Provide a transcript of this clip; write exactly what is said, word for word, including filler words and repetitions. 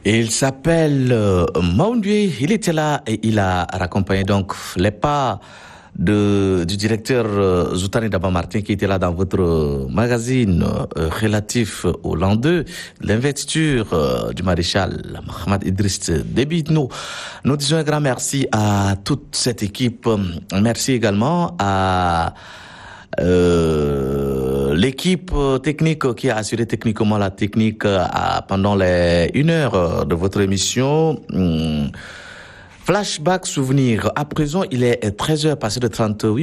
Et il s'appelle euh, Maundui. Il était là et il a raccompagné donc les pas de, du directeur euh, Zoutani Daba Martin qui était là dans votre euh, magazine euh, relatif au l'an deux, l'investiture euh, du maréchal Mohamed Idriss Déby. Nous, nous disons un grand merci à toute cette équipe. Merci également à euh, l'équipe technique qui a assuré techniquement la technique à, pendant les une heure de votre émission. Hum, Flashback souvenir. À présent, il est treize heures passées de trente-huit